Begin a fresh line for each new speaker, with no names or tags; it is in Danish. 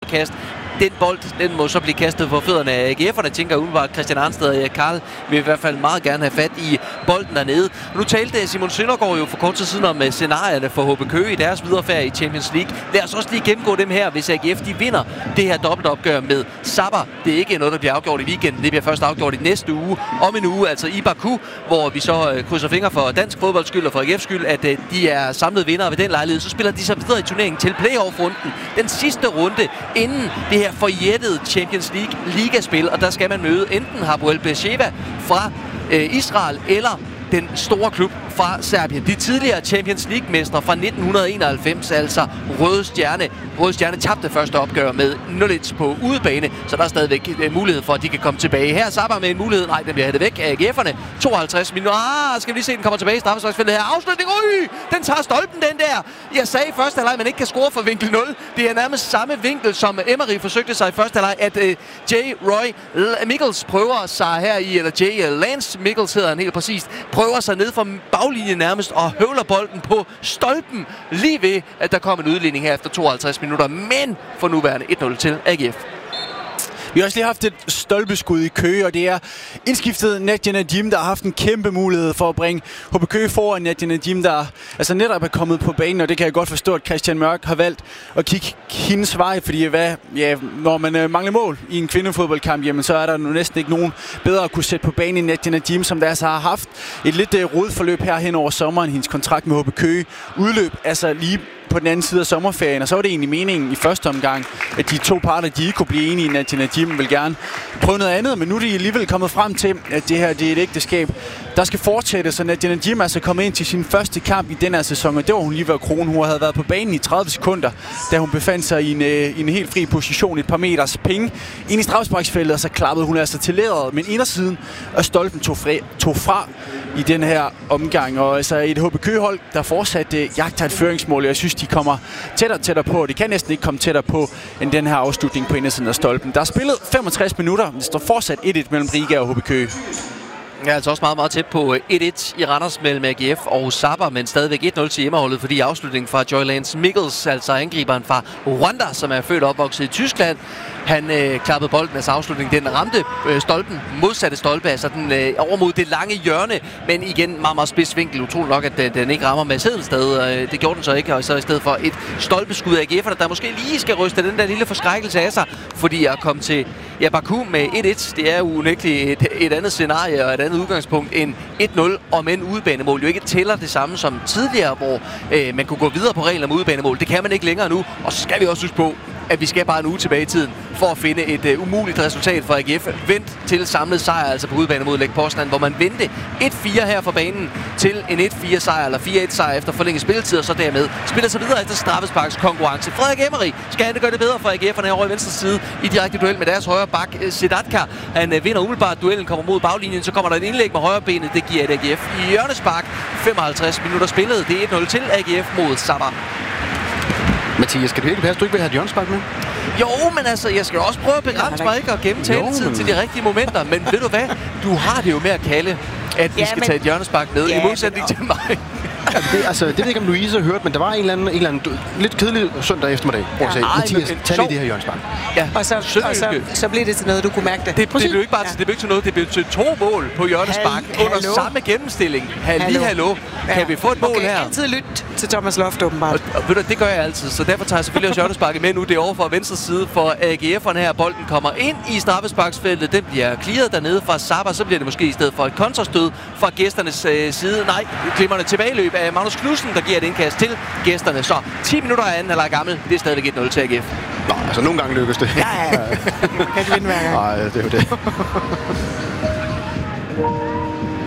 kast. Den bold, den må så blive kastet på fødderne af AGF'erne, tænker umiddelbart Christian Arnsted og Karl vil i hvert fald meget gerne have fat i bolden dernede. Nu talte Simon Søndergaard jo for kort tid siden om scenarierne for HB Køge i deres viderefærd i Champions League. Lad os også lige gennemgå dem her, hvis AGF de vinder det her dobbeltopgør med Sabah. Det er ikke noget, der bliver afgjort i weekenden. Det bliver først afgjort i næste uge. Om en uge, altså i Baku, hvor vi så krydser fingre for dansk fodbolds skyld og for AGF's skyld, at de er samlet vindere ved den lejlighed. Så spiller de så videre i turneringen til playoff-runden. Den sidste runde inden det her forjættede Champions League ligaspil, og der skal man møde enten Hapoel Beersheva fra Israel eller den store klub fra Serbien. De tidligere Champions League-mestre fra 1991, altså Røde Stjerne. Røde Stjerne tabte første opgør med 0-1 på udebane, så der er stadigvæk mulighed for, at de kan komme tilbage. Her Sabah med en mulighed. Nej, den bliver hættet væk af AGF'erne. 52 minutter. Skal vi lige se, den kommer tilbage i straffesparksfeltet her. Afslutning. Den tager stolpen, den der. Jeg sagde i første halvleg, man ikke kan score fra vinkel 0. Det er nærmest samme vinkel, som Emery forsøgte sig i første halvleg, at J. Roy Michels prøver sig her i, eller J. Lance Michels hedder han helt præcist, prøver sig ned fra baglinjen nærmest og høvler bolden på stolpen lige ved, at der kom en udligning her efter 52 minutter. Men for nuværende 1-0 til AGF.
Vi har også lige haft et stolpeskud i Køge, og det er indskiftet Nadia Nadim, der har haft en kæmpe mulighed for at bringe HB Køge foran. Nadia Nadim, der altså netop er kommet på banen, og det kan jeg godt forstå, at Christian Mørk har valgt at kigge hendes vej, fordi når man mangler mål i en kvindefodboldkamp, jamen, så er der nu næsten ikke nogen bedre at kunne sætte på banen end Nadia Nadim, som der altså har haft et lidt rodforløb her hen over sommeren. Hendes kontrakt med HB Køge udløb altså lige på den anden side af sommerferien, og så var det egentlig meningen i første omgang, at de to parter, de ikke kunne blive enige. Nadia Nadim vil gerne prøve noget andet, men nu er de alligevel kommet frem til, at det her det er et ægteskab, der skal fortsætte. Så Nadia Nadim er altså kommet ind til sin første kamp i den her sæson, og det var hun lige ved at krone. Hun havde været på banen i 30 sekunder, da hun befandt sig i en helt fri position, et par meters penge ind i straffesparksfeltet, og så klappede hun altså til leret, men indersiden af stolpen tog fra i den her omgang. Og altså et HB Køge-hold, der fortsat jagter et føringsmål. Jeg synes, de kommer tættere på. De kan næsten ikke komme tættere på end den her afslutning på indersiden af stolpen. Der er spillet 65 minutter. Det står fortsat 1-1 mellem Riga og HB Køge.
Ja, altså også meget, meget tæt på 1-1 i Randers mellem AGF og Sabah, men stadigvæk 1-0 til hjemmeholdet, fordi afslutningen fra Joy Lance Michels, altså angriberen fra Rwanda, som er født og opvokset i Tyskland, han klappede bolden, altså afslutningen, den ramte stolpen, modsatte stolpe, altså den over mod det lange hjørne, men igen meget, meget spids vinkel. Utroligt nok, at den ikke rammer med Sedelsted. Det gjorde den så ikke, og så i stedet for et stolpeskud af AGF'erne, der måske lige skal ryste den der lille forskrækkelse af sig, fordi at komme til Baku med 1-1, det er jo unægteligt et andet scenarie og et andet udgangspunkt end 1-0, og med en udebanemål jo ikke tæller det samme som tidligere, hvor man kunne gå videre på regler med udebanemål. Det kan man ikke længere nu, og så skal vi også huske på, at vi skal bare en uge tilbage i tiden for at finde et umuligt resultat for AGF. Vent til samlet sejr, altså på udebane mod Lech Poznan, hvor man vendte 1-4 her fra banen til en 1-4 sejr, eller 4-1 sejr efter forlænget spilletid, og så dermed spiller sig videre efter straffesparks konkurrence. Frederik Emery skal han gøre det bedre for AGF'erne herovre i venstre side i direkte duel med deres højre bak Sedatka. Han vinder umiddelbart duellen, kommer mod baglinjen, så kommer der et indlæg med højre benet, det giver et AGF i hjørnespark. 55 minutter spillet, det er 1-0 til AGF mod Sabah.
Mathias, skal det ikke passe, du ikke vil have et hjørnespark med?
Jo, men altså, jeg skal også prøve at begrænse mig ikke og gemme taletiden til de rigtige momenter. Men ved du hvad? Du har det jo med at kalde, at vi skal tage et hjørnespark med, i modsætning til mig.
Det ved jeg ikke, om Louise har hørt, men der var en eller anden lidt kedelig søndag eftermiddag, hvor jeg sagde, Mathias, tag lige det her hjørnespark.
Ja, og så blev det til noget, du kunne mærke det.
Det blev ikke bare til noget, det blev til 2 mål på hjørnespark under samme gennemstilling. Hallo. Kan vi få et mål her?
Altid lytte til Thomas Loft, åbenbart.
Og ved du, det gør jeg altid, så derfor tager jeg selvfølgelig også hjørnesparket med nu. Det er over for venstre side for AGF'erne her. Bolden kommer ind i straffesparksfeltet. Den bliver clearet dernede fra Sabah. Så bliver det måske i stedet for et kontrastød fra gæsternes side. Nej, glimrende tilbageløb af Magnus Knudsen, der giver et indkast til gæsterne. Så 10 minutter af anden halvleg gammel. Det er stadigvæk 1-0 til AGF.
Nå, altså nogle gange lykkes det.
Ja. Kan det vinde hver gang.
Nej, det er jo det.